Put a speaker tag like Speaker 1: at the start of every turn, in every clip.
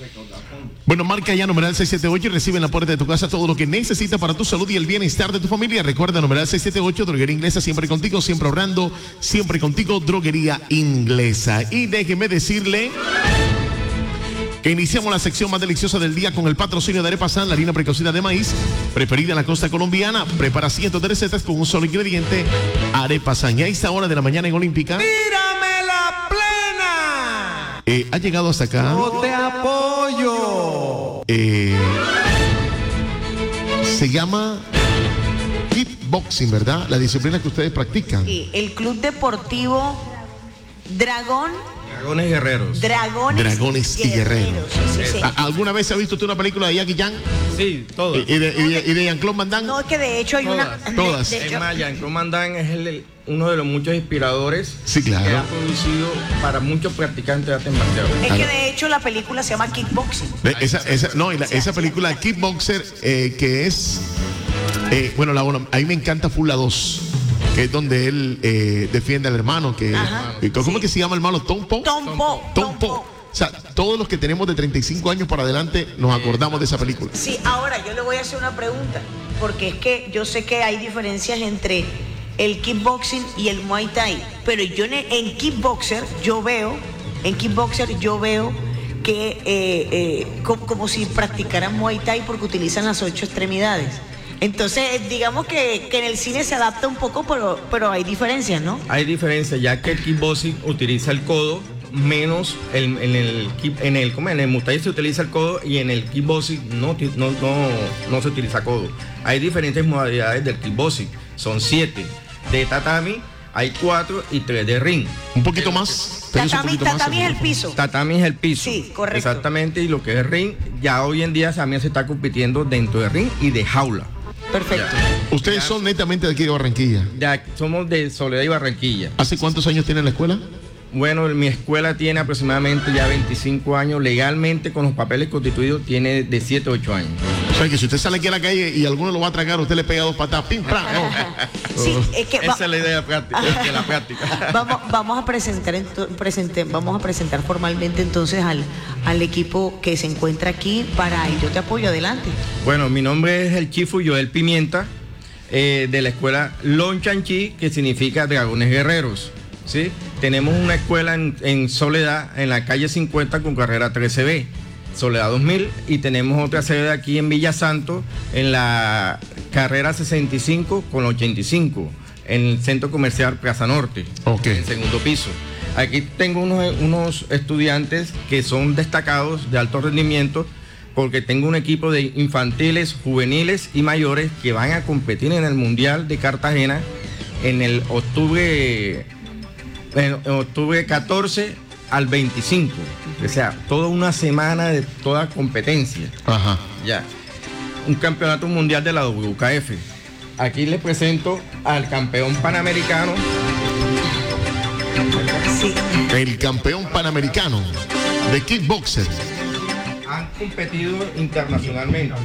Speaker 1: Bueno, marca ya numeral 678 y recibe en la puerta de tu casa todo lo que necesitas para tu salud y el bienestar de tu familia. Recuerda, numeral 678, Droguería Inglesa, siempre contigo, siempre ahorrando, siempre contigo, Droguería Inglesa. Y déjeme decirle que iniciamos la sección más deliciosa del día con el patrocinio de Arepa San, la harina precocida de maíz, preferida en la costa colombiana. Prepara cientos de recetas con un solo ingrediente, Arepa San. Y a esta hora de la mañana en Olímpica,
Speaker 2: ¡tírame la plena!
Speaker 1: ha llegado hasta acá.
Speaker 2: ¡No te apoyo!
Speaker 1: Se llama kickboxing, ¿verdad? La disciplina que ustedes practican.
Speaker 3: Sí, el Club Deportivo
Speaker 4: Dragones Guerreros.
Speaker 1: Dragones y Guerreros.
Speaker 3: Sí.
Speaker 1: ¿Alguna vez has visto tú una película de Jackie Chan?
Speaker 4: Sí, todas.
Speaker 1: ¿Y de Jean-Claude Van Damme?
Speaker 3: No, es que de hecho hay
Speaker 1: Todas.
Speaker 3: de hecho,
Speaker 4: Es más, Jean-Claude Van Damme es uno de los muchos inspiradores
Speaker 1: Sí, claro.
Speaker 4: que ha producido para muchos practicantes de artes marciales.
Speaker 3: es que de hecho la película se llama Kickboxing.
Speaker 1: Esa película Kickboxer, que es, a mí me encanta full la 2, que es donde él defiende al hermano, ¿cómo es que se llama el hermano? Tom Po. O sea, todos los que tenemos de 35 años para adelante nos acordamos de esa película.
Speaker 3: Sí, ahora yo le voy a hacer una pregunta, porque es que yo sé que hay diferencias entre el kickboxing y el Muay Thai, pero yo en kickboxer yo veo que como si practicaran Muay Thai porque utilizan las 8 extremidades. Entonces, digamos que en el cine se adapta un poco, pero hay diferencias, ¿no?
Speaker 4: Hay diferencias, ya que el kickboxing utiliza el codo, menos en el Muay Thai se utiliza el codo y en el kickboxing no se utiliza codo. Hay diferentes modalidades del kickboxing, son 7. De tatami hay 4 y 3 de ring.
Speaker 1: Un poquito más.
Speaker 3: Tatami es el piso.
Speaker 4: Tatami es el piso.
Speaker 3: Sí, correcto.
Speaker 4: Exactamente, y lo que es ring, ya hoy en día también se está compitiendo dentro de ring y de jaula.
Speaker 3: Perfecto.
Speaker 1: Ustedes son netamente de aquí de Barranquilla.
Speaker 4: Ya somos de Soledad y Barranquilla.
Speaker 1: ¿Hace cuántos años tiene la escuela?
Speaker 4: Bueno, mi escuela tiene aproximadamente ya 25 años. Legalmente, con los papeles constituidos, tiene de 7 a 8 años.
Speaker 1: O sea, que si usted sale aquí a la calle y alguno lo va a tragar, usted le pega 2 patadas. ¡Pim, pam! No.
Speaker 3: Sí, es que
Speaker 4: Esa es la idea de la práctica.
Speaker 3: Vamos a presentar formalmente entonces al equipo que se encuentra aquí para Yo Te Apoyo. Adelante.
Speaker 4: Bueno, mi nombre es el Chifu Joel Pimienta, de la escuela Lonchanchi, que significa Dragones Guerreros. ¿Sí? Tenemos una escuela en Soledad, en la calle 50 con carrera 13B, Soledad 2000, y tenemos otra sede aquí en Villa Santo, en la carrera 65 con 85, en el centro comercial Plaza Norte, en el segundo piso. Aquí tengo unos estudiantes que son destacados de alto rendimiento, porque tengo un equipo de infantiles, juveniles y mayores que van a competir en el Mundial de Cartagena en el octubre 14 al 25, o sea, toda una semana de toda competencia.
Speaker 1: Ajá.
Speaker 4: Ya. Un campeonato mundial de la WKF. Aquí les presento al campeón panamericano.
Speaker 3: Sí.
Speaker 1: El campeón panamericano de kickboxer.
Speaker 4: Han competido internacionalmente.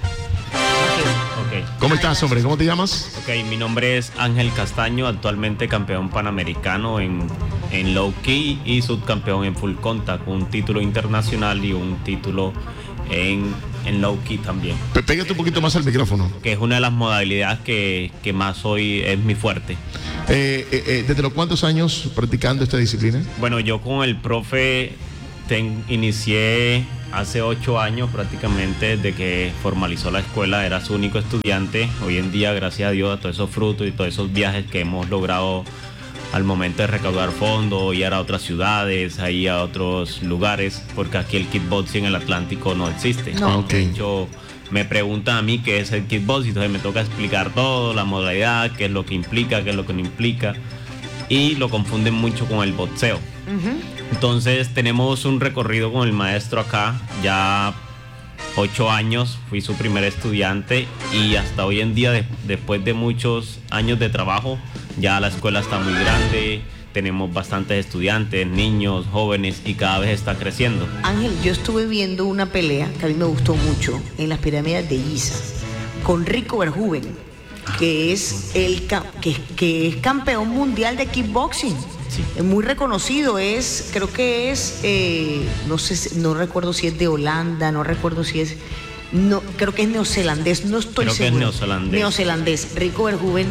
Speaker 5: Okay.
Speaker 1: ¿Cómo estás, hombre? ¿Cómo te llamas?
Speaker 5: Ok, mi nombre es Ángel Castaño, actualmente campeón panamericano en low key y subcampeón en full contact, un título internacional y un título en low key también.
Speaker 1: Pégate un poquito más al micrófono.
Speaker 5: Que es una de las modalidades que más hoy es mi fuerte.
Speaker 1: ¿Desde los cuántos años practicando esta disciplina?
Speaker 5: Bueno, yo con el profe inicié hace 8 años prácticamente, desde que formalizó la escuela, era su único estudiante. Hoy en día, gracias a Dios, a todos esos frutos y todos esos viajes que hemos logrado al momento de recaudar fondos, ir a otras ciudades, a ir a otros lugares, porque aquí el kickboxing en el Atlántico no existe.
Speaker 3: No.
Speaker 1: Okay.
Speaker 5: De hecho, me preguntan a mí qué es el kickboxing, entonces me toca explicar todo, la modalidad, qué es lo que implica, qué es lo que no implica, y lo confunden mucho con el boxeo. Entonces tenemos un recorrido con el maestro acá, ya 8 años, fui su primer estudiante y hasta hoy en día, después de muchos años de trabajo, ya la escuela está muy grande, tenemos bastantes estudiantes, niños, jóvenes y cada vez está creciendo.
Speaker 3: Ángel, yo estuve viendo una pelea que a mí me gustó mucho en las pirámides de Giza con Rico Verhoeven, que es que es campeón mundial de kickboxing.
Speaker 5: Sí.
Speaker 3: Muy reconocido, creo que es, no sé, no recuerdo si es de Holanda, no recuerdo si es, no, creo que es neozelandés, no estoy
Speaker 5: Creo que
Speaker 3: seguro.
Speaker 5: es neozelandés.
Speaker 3: Neozelandés. Rico Verhoeven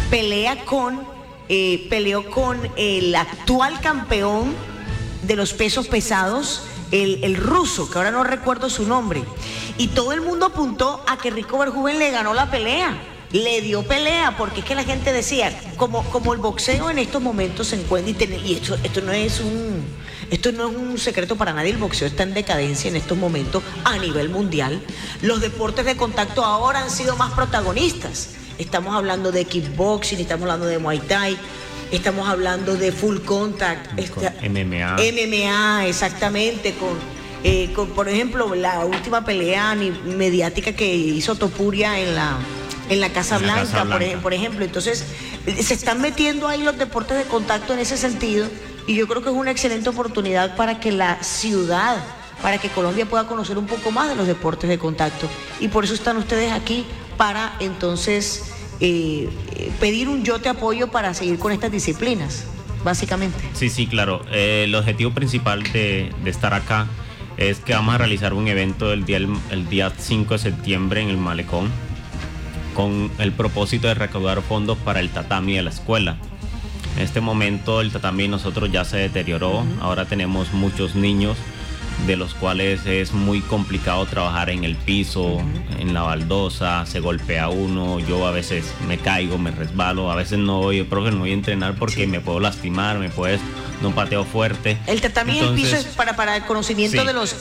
Speaker 3: peleó con el actual campeón de los pesos pesados, el ruso, que ahora no recuerdo su nombre. Y todo el mundo apuntó a que Rico Verhoeven le ganó la pelea. Le dio pelea, porque es que la gente decía, como el boxeo en estos momentos se encuentra, y esto no es un secreto para nadie, el boxeo está en decadencia en estos momentos a nivel mundial. Los deportes de contacto ahora han sido más protagonistas. Estamos hablando de kickboxing, estamos hablando de Muay Thai, estamos hablando de full contact,
Speaker 5: MMA.
Speaker 3: MMA, exactamente, con por ejemplo, la última pelea mediática que hizo Topuria en la Casa Blanca, por ejemplo. Entonces, se están metiendo ahí los deportes de contacto en ese sentido, y yo creo que es una excelente oportunidad para que la ciudad, para que Colombia pueda conocer un poco más de los deportes de contacto. Y por eso están ustedes aquí, para entonces pedir un yo te apoyo para seguir con estas disciplinas, básicamente.
Speaker 5: Sí, claro. El objetivo principal de estar acá es que vamos a realizar un evento el día 5 de septiembre en el Malecón, con el propósito de recaudar fondos para el tatami de la escuela. En este momento el tatami nosotros ya se deterioró. Ahora tenemos muchos niños de los cuales es muy complicado trabajar en el piso, en la baldosa, se golpea uno, yo a veces me caigo, me resbalo, a veces no voy, profe, no voy a entrenar porque me puedo lastimar, no pateo fuerte.
Speaker 3: El tatami, entonces, el piso es para el conocimiento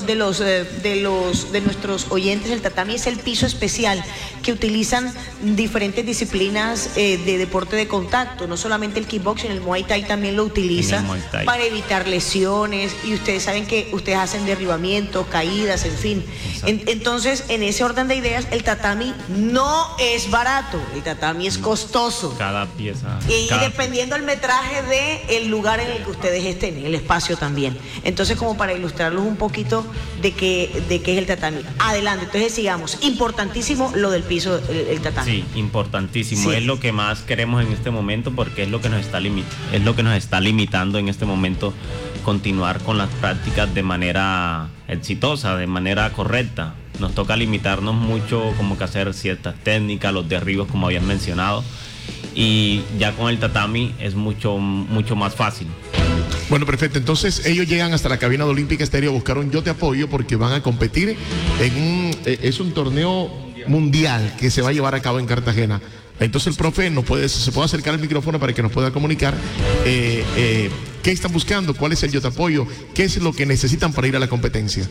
Speaker 3: de nuestros oyentes, el tatami es el piso especial que utilizan diferentes disciplinas de deporte de contacto, no solamente el kickboxing, el Muay Thai también lo utiliza para evitar lesiones, y ustedes saben que ustedes hacen derribamientos, caídas, en fin. Entonces, en ese orden de ideas, el tatami no es barato, el tatami es costoso.
Speaker 5: Cada pieza.
Speaker 3: Y dependiendo del metraje del lugar en el que ustedes estén, el espacio también. Entonces, como para ilustrarlos un poquito de qué es el tatami. Adelante, entonces sigamos. Importantísimo lo del piso, el tatami.
Speaker 5: Sí, importantísimo.
Speaker 3: Sí.
Speaker 5: Es lo que más queremos en este momento, porque es lo que nos está limitando en este momento continuar con las prácticas de manera exitosa, de manera correcta. Nos toca limitarnos mucho, como que hacer ciertas técnicas, los derribos, como habían mencionado, y ya con el tatami es mucho más fácil.
Speaker 1: Bueno, perfecto. Entonces ellos llegan hasta la cabina de Olímpica Estéreo a buscar un yo te apoyo, porque van a competir es un torneo mundial que se va a llevar a cabo en Cartagena. Entonces el profe se puede acercar al micrófono para que nos pueda comunicar qué están buscando, cuál es el yo te apoyo, qué es lo que necesitan para ir a la competencia.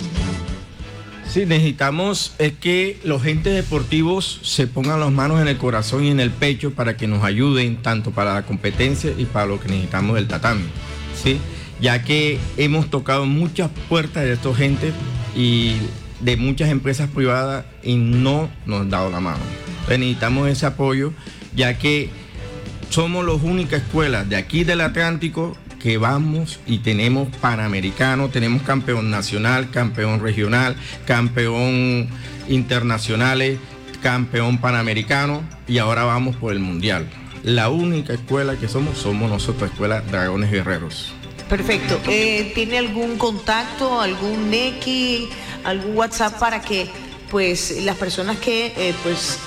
Speaker 4: Sí, necesitamos es que los entes deportivos se pongan las manos en el corazón y en el pecho para que nos ayuden tanto para la competencia y para lo que necesitamos del tatami, ¿sí? Ya que hemos tocado muchas puertas de estos gentes y de muchas empresas privadas y no nos han dado la mano. Entonces necesitamos ese apoyo, ya que somos las únicas escuelas de aquí del Atlántico que vamos y tenemos panamericano, tenemos campeón nacional, campeón regional, campeón internacionales, campeón panamericano, y ahora vamos por el mundial. La única escuela que somos nosotros, Escuela Dragones Guerreros.
Speaker 3: Perfecto. ¿Tiene algún contacto, algún NECI, algún WhatsApp para que pues las personas que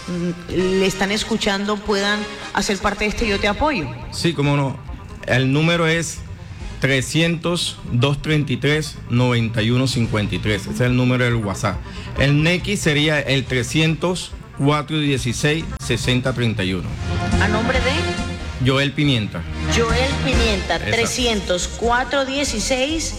Speaker 3: le están escuchando puedan hacer parte de este yo te apoyo?
Speaker 4: Sí, cómo no. El número es 300-233-9153. Ese es el número del WhatsApp. El NECI sería el 300-416-6031.
Speaker 3: ¿A nombre de?
Speaker 4: Joel Pimienta.
Speaker 3: Joel Pimienta,
Speaker 4: 300-416-6031.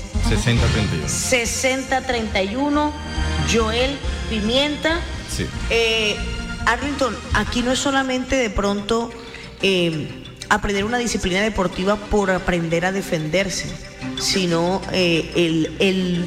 Speaker 3: 6031. Joel Pimienta.
Speaker 4: Sí.
Speaker 3: Arlington, aquí no es solamente de pronto aprender una disciplina deportiva por aprender a defenderse, sino el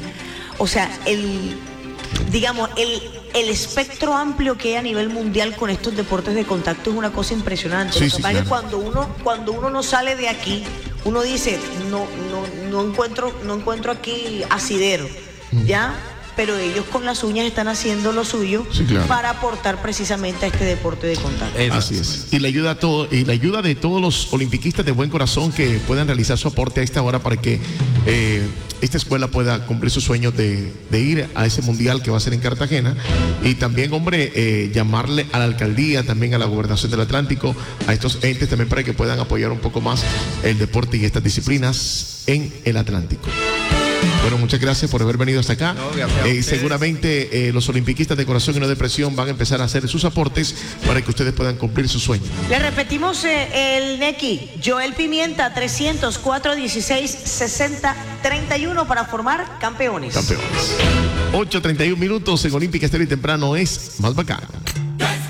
Speaker 3: espectro amplio que hay a nivel mundial con estos deportes de contacto es una cosa impresionante.
Speaker 1: Sí,
Speaker 3: Lo que pasa es que cuando uno no sale de aquí, uno dice, no encuentro aquí asidero, ¿ya? pero ellos con las uñas están haciendo lo suyo
Speaker 1: Sí, claro.
Speaker 3: para aportar precisamente a este deporte de contacto.
Speaker 1: Así es. Y la ayuda de todos los olimpiquistas de buen corazón que puedan realizar su aporte a esta hora para que esta escuela pueda cumplir sus sueños de ir a ese mundial que va a ser en Cartagena. Y también, hombre, llamarle a la alcaldía, también a la gobernación del Atlántico, a estos entes también para que puedan apoyar un poco más el deporte y estas disciplinas en el Atlántico. Bueno, muchas gracias por haber venido hasta acá.
Speaker 4: No, gracias a ustedes.
Speaker 1: Seguramente los olimpiquistas de corazón y no depresión van a empezar a hacer sus aportes para que ustedes puedan cumplir sus sueños.
Speaker 3: Le repetimos el NECI, Joel Pimienta, 300 416 6031 para formar campeones.
Speaker 1: Campeones. 8:31 minutos en Olímpica Estéreo y Temprano es más bacano.